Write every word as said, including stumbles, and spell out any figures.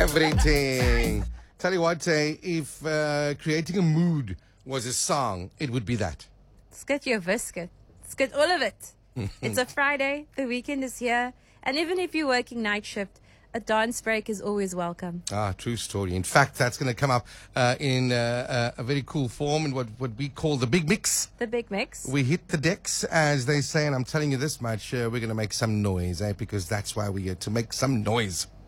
Everything. Tell you what, uh, if uh, creating a mood was a song, it would be that. Skit your biscuit. Skit all of it. It's a Friday. The weekend is here. And even if you're working night shift, a dance break is always welcome. Ah, true story. In fact, that's going to come up uh, in uh, uh, a very cool form in what, what we call the big mix. The big mix. We hit the decks, as they say, and I'm telling you this much, uh, we're going to make some noise, eh? Because that's why we're here, to make some noise.